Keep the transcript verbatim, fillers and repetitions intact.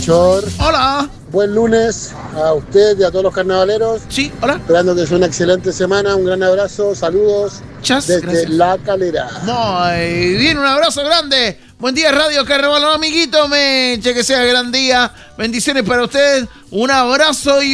Chor. Hola. Buen lunes a usted y a todos los carnavaleros. Sí, hola. Esperando que sea una excelente semana. Un gran abrazo. Saludos Chas, desde gracias. La Calera. Muy bien, un abrazo grande. Buen día, Radio Carnaval, amiguito. Meche, que sea gran día. Bendiciones para usted. Un abrazo y